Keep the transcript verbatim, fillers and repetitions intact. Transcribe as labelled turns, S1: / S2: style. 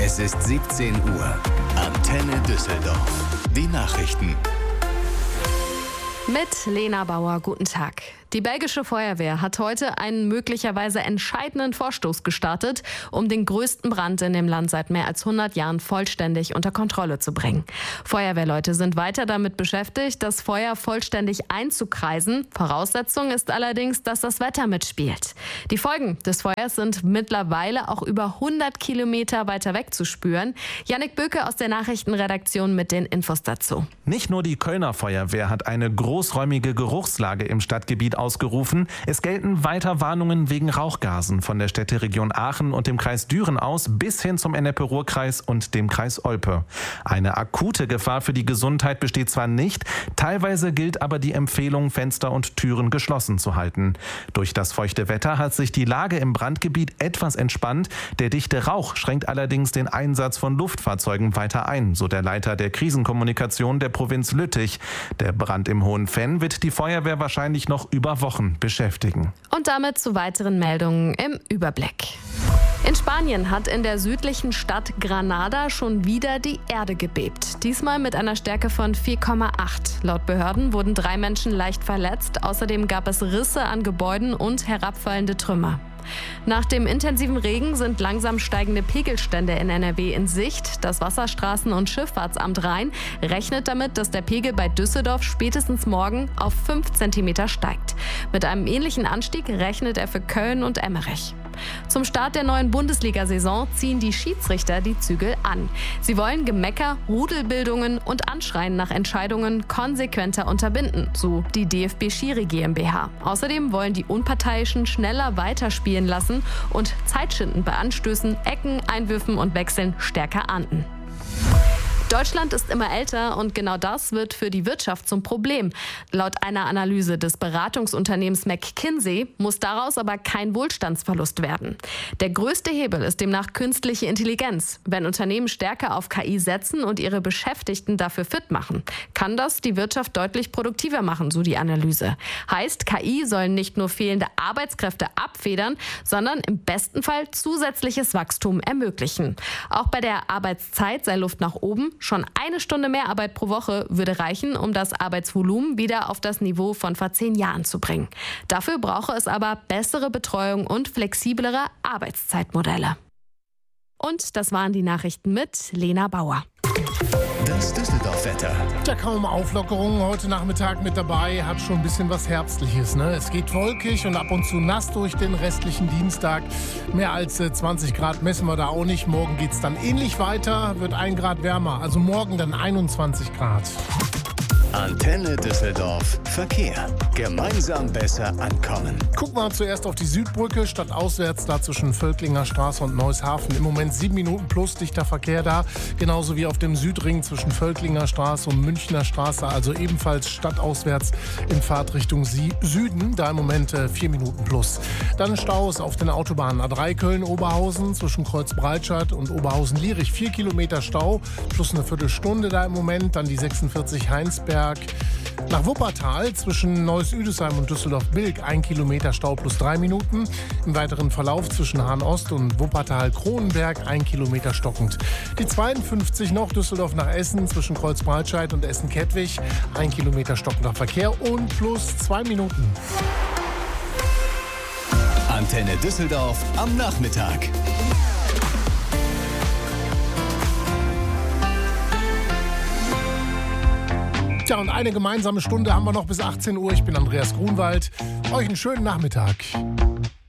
S1: Es ist siebzehn Uhr. Antenne Düsseldorf. Die Nachrichten.
S2: Mit Lena Bauer, guten Tag. Die belgische Feuerwehr hat heute einen möglicherweise entscheidenden Vorstoß gestartet, um den größten Brand in dem Land seit mehr als hundert Jahren vollständig unter Kontrolle zu bringen. Feuerwehrleute sind weiter damit beschäftigt, das Feuer vollständig einzukreisen. Voraussetzung ist allerdings, dass das Wetter mitspielt. Die Folgen des Feuers sind mittlerweile auch über hundert Kilometer weiter weg zu spüren. Jannik Böke aus der Nachrichtenredaktion mit den Infos dazu.
S3: Nicht nur die Kölner Feuerwehr hat eine großräumige Geruchslage im Stadtgebiet ausgerufen. Es gelten weiter Warnungen wegen Rauchgasen von der Städteregion Aachen und dem Kreis Düren aus bis hin zum Ennepe-Ruhr-Kreis und dem Kreis Olpe. Eine akute Gefahr für die Gesundheit besteht zwar nicht, teilweise gilt aber die Empfehlung, Fenster und Türen geschlossen zu halten. Durch das feuchte Wetter hat sich die Lage im Brandgebiet etwas entspannt. Der dichte Rauch schränkt allerdings den Einsatz von Luftfahrzeugen weiter ein, so der Leiter der Krisenkommunikation der Provinz Lüttich. Der Brand im Hohen Venn wird die Feuerwehr wahrscheinlich noch über Wochen beschäftigen.
S2: Und damit zu weiteren Meldungen im Überblick. In Spanien hat in der südlichen Stadt Granada schon wieder die Erde gebebt. Diesmal mit einer Stärke von vier Komma acht. Laut Behörden wurden drei Menschen leicht verletzt. Außerdem gab es Risse an Gebäuden und herabfallende Trümmer. Nach dem intensiven Regen sind langsam steigende Pegelstände in N R W in Sicht. Das Wasserstraßen- und Schifffahrtsamt Rhein rechnet damit, dass der Pegel bei Düsseldorf spätestens morgen auf fünf Zentimeter steigt. Mit einem ähnlichen Anstieg rechnet er für Köln und Emmerich. Zum Start der neuen Bundesliga-Saison ziehen die Schiedsrichter die Zügel an. Sie wollen Gemecker, Rudelbildungen und Anschreien nach Entscheidungen konsequenter unterbinden, so die D F B Schiri GmbH. Außerdem wollen die Unparteiischen schneller weiterspielen lassen und Zeitschinden bei Anstößen, Ecken, Einwürfen und Wechseln stärker ahnden. Deutschland ist immer älter und genau das wird für die Wirtschaft zum Problem. Laut einer Analyse des Beratungsunternehmens McKinsey muss daraus aber kein Wohlstandsverlust werden. Der größte Hebel ist demnach künstliche Intelligenz. Wenn Unternehmen stärker auf K I setzen und ihre Beschäftigten dafür fit machen, kann das die Wirtschaft deutlich produktiver machen, so die Analyse. Heißt, K I soll nicht nur fehlende Arbeitskräfte abfedern, sondern im besten Fall zusätzliches Wachstum ermöglichen. Auch bei der Arbeitszeit sei Luft nach oben. Schon eine Stunde mehr Arbeit pro Woche würde reichen, um das Arbeitsvolumen wieder auf das Niveau von vor zehn Jahren zu bringen. Dafür brauche es aber bessere Betreuung und flexiblere Arbeitszeitmodelle. Und das waren die Nachrichten mit Lena Bauer.
S1: Das Düsseldorf-Wetter.
S4: Ja, kaum Auflockerung heute Nachmittag mit dabei, hat schon ein bisschen was Herbstliches. Ne? Es geht wolkig und ab und zu nass durch den restlichen Dienstag. Mehr als zwanzig Grad messen wir da auch nicht. Morgen geht es dann ähnlich weiter, wird ein Grad wärmer. Also morgen dann einundzwanzig Grad.
S1: Antenne Düsseldorf. Verkehr. Gemeinsam besser ankommen.
S4: Gucken wir zuerst auf die Südbrücke, statt auswärts da zwischen Völklinger Straße und Neushafen. Im Moment sieben Minuten plus dichter Verkehr da. Genauso wie auf dem Südring zwischen Völklinger Straße und Münchner Straße. Also ebenfalls stadtauswärts in Fahrtrichtung Süden. Da im Moment äh, vier Minuten plus. Dann Staus auf den Autobahnen A drei Köln-Oberhausen zwischen Kreuzbreitscheid und Oberhausen-Lierich. Vier Kilometer Stau plus eine Viertelstunde da im Moment. Dann die sechsundvierzig Heinsberg. Nach Wuppertal zwischen Neuss-Üdesheim und Düsseldorf-Bilk ein Kilometer Stau plus drei Minuten. Im weiteren Verlauf zwischen Hahn-Ost und Wuppertal-Kronenberg ein Kilometer stockend. Die zweiundfünfzig noch Düsseldorf nach Essen zwischen Kreuzbreitscheid und Essen-Kettwig ein Kilometer stockender Verkehr und plus zwei Minuten.
S1: Antenne Düsseldorf am Nachmittag.
S4: Ja, und eine gemeinsame Stunde haben wir noch bis achtzehn Uhr. Ich bin Andreas Grunwald. Euch einen schönen Nachmittag.